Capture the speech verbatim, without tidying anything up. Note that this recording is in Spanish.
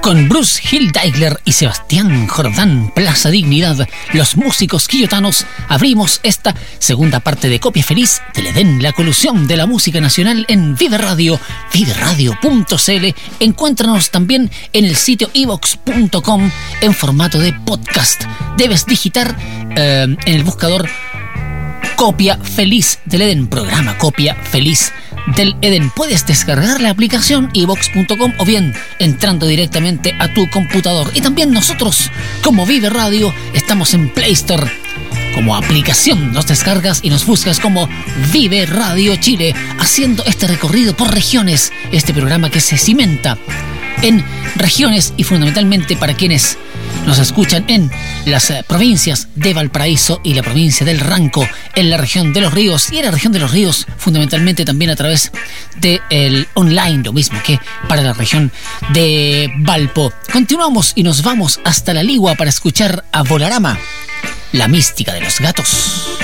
Con Bruce Hildeigler y Sebastián Jordán, Plaza Dignidad, los músicos quillotanos, abrimos esta segunda parte de Copia Feliz del Edén, la colusión de la música nacional en Vive Radio, vive radio punto c l. Encuéntranos también en el sitio i vox punto com en formato de podcast. Debes digitar eh, en el buscador Copia Feliz del Edén, programa Copia Feliz del Edén. Puedes descargar la aplicación i vox punto com o bien entrando directamente a tu computador. Y también nosotros, como Vive Radio, estamos en Play Store. Como aplicación nos descargas y nos buscas como Vive Radio Chile, haciendo este recorrido por regiones, este programa que se cimenta en regiones y fundamentalmente para quienes nos escuchan en las provincias de Valparaíso y la provincia del Ranco, en la región de Los Ríos y en la región de Los Ríos fundamentalmente también a través del online, lo mismo que para la región de Valpo. Continuamos y nos vamos hasta La Ligua para escuchar a Volarama, la mística de los gatos.